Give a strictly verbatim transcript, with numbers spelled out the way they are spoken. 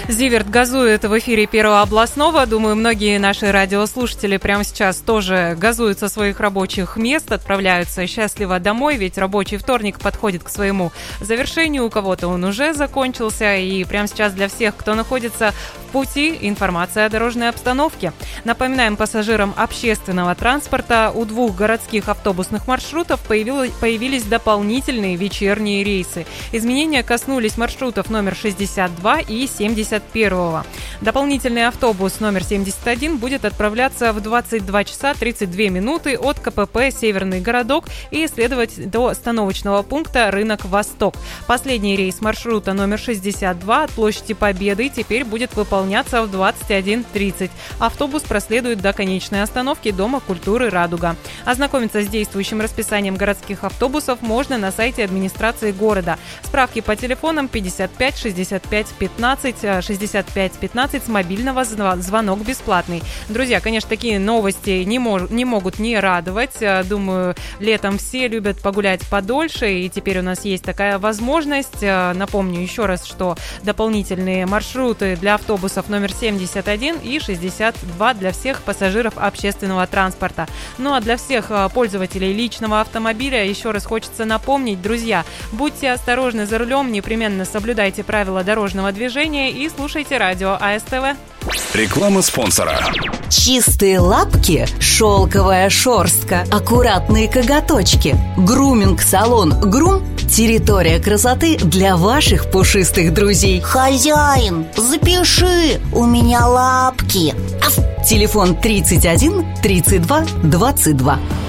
Зиверт газует в эфире Первого областного. Думаю, многие наши радиослушатели прямо сейчас тоже газуют со своих рабочих мест, отправляются счастливо домой, ведь рабочий вторник подходит к своему завершению. У кого-то он уже закончился, и прямо сейчас для всех, кто находится в пути, информация о дорожной обстановке. Напоминаем пассажирам общественного транспорта, у двух городских автобусных маршрутов появилось, появились дополнительные вечерние рейсы. Изменения коснулись маршрутов номер шестьдесят два и семьдесят первого. Дополнительный автобус номер семьдесят один будет отправляться в двадцать два часа тридцать две минуты от КПП «Северный городок» и следовать до остановочного пункта «Рынок Восток». Последний рейс маршрута номер шестьдесят два от площади Победы теперь будет выполняться в двадцать один тридцать. Автобус проследует до конечной остановки Дома культуры «Радуга». Ознакомиться с действующим расписанием городских автобусов можно на сайте администрации города. Справки по телефонам пятьдесят пять шестьдесят пять пятнадцать, шестьдесят пять пятнадцать с мобильного, звонок бесплатный. Друзья, конечно, такие новости не, мож, не могут не радовать. Думаю, летом все любят погулять подольше, и теперь у нас есть такая возможность. Напомню еще раз, что дополнительные маршруты для автобусов номер семьдесят один и шестьдесят два для всех пассажиров общественного транспорта. Ну а для всех пользователей личного автомобиля еще раз хочется напомнить, друзья, будьте осторожны за рулем, непременно соблюдайте правила дорожного движения и слушайте радио А Эс Тэ Вэ. Реклама спонсора. Чистые лапки, шелковая шерстка, аккуратные коготочки. Груминг-салон «Грум» – территория красоты для ваших пушистых друзей. Хозяин, запиши, у меня лапки. Телефон тридцать один тридцать два двадцать два.